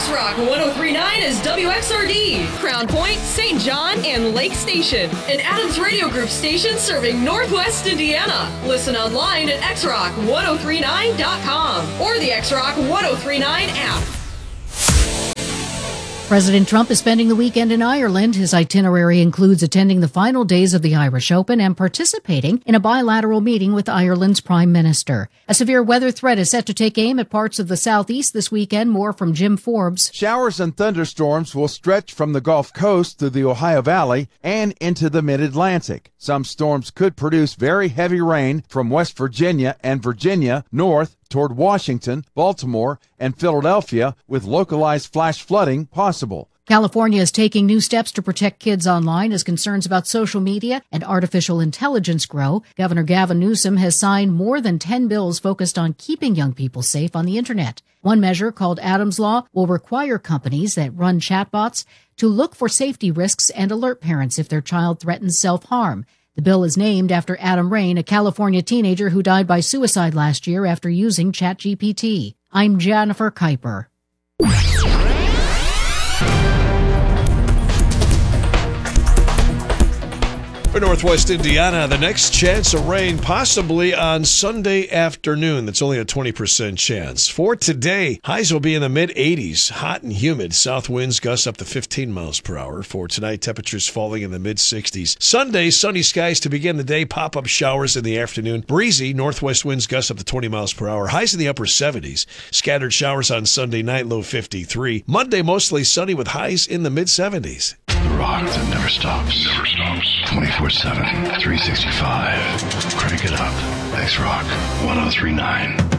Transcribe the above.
X-Rock 103.9 is WXRD, Crown Point, St. John, and Lake Station. An Adams Radio Group station serving Northwest Indiana. Listen online at xrock1039.com or the X-Rock 1039 app. President Trump is spending the weekend in Ireland. His itinerary includes attending the final days of the Irish Open and participating in a bilateral meeting with Ireland's Prime Minister. A severe weather threat is set to take aim at parts of the southeast this weekend. More from Jim Forbes. Showers and thunderstorms will stretch from the Gulf Coast to the Ohio Valley and into the mid-Atlantic. Some storms could produce very heavy rain from West Virginia and Virginia north toward Washington, Baltimore, and Philadelphia, with localized flash flooding possible. California is taking new steps to protect kids online as concerns about social media and artificial intelligence grow. Governor Gavin Newsom has signed more than 10 bills focused on keeping young people safe on the Internet. One measure, called Adams Law, will require companies that run chatbots to look for safety risks and alert parents if their child threatens self-harm. The bill is named after Adam Rain, a California teenager who died by suicide last year after using ChatGPT. I'm Jennifer Kuiper. For Northwest Indiana, the next chance of rain possibly on Sunday afternoon. That's only a 20% chance. For today, highs will be in the mid-80s, hot and humid. South winds gust up to 15 miles per hour. For tonight, temperatures falling in the mid-60s. Sunday, sunny skies to begin the day, pop-up showers in the afternoon. Breezy, northwest winds gust up to 20 miles per hour. Highs in the upper 70s. Scattered showers on Sunday night, low 53. Monday, mostly sunny with highs in the mid-70s. The rock that never stops. 24/7, 365. Crank it up. X-Rock 1039.